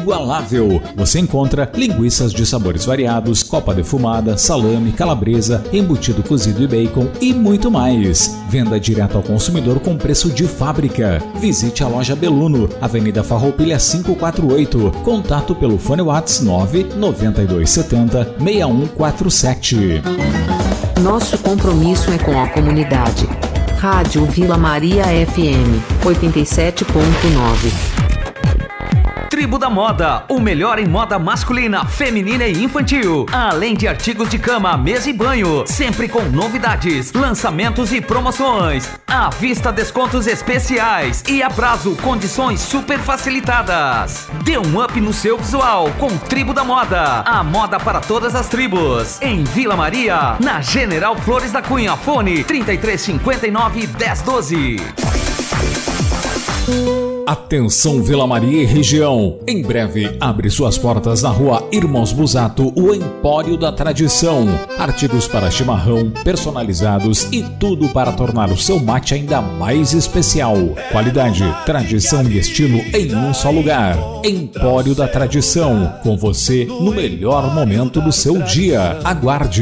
inigualável. Você encontra linguiças de sabores variados, copa defumada, salame, calabresa, embutido cozido e bacon e muito mais. Venda direto ao consumidor com preço de fábrica. Visite a loja Beluno, Avenida Farroupilha 548. Contato pelo fone WhatsApp 99270 6147. Nosso compromisso é com a comunidade. Rádio Vila Maria FM 87.9. Tribo da Moda, o melhor em moda masculina, feminina e infantil. Além de artigos de cama, mesa e banho, sempre com novidades, lançamentos e promoções. À vista, descontos especiais e a prazo, condições super facilitadas. Dê um up no seu visual com Tribo da Moda. A moda para todas as tribos. Em Vila Maria, na General Flores da Cunha. Fone 3359 1012. Atenção Vila Maria e região, em breve abre suas portas na rua Irmãos Busato, o Empório da Tradição. Artigos para chimarrão, personalizados e tudo para tornar o seu mate ainda mais especial. Qualidade, tradição e estilo em um só lugar. Empório da Tradição, com você no melhor momento do seu dia. Aguarde!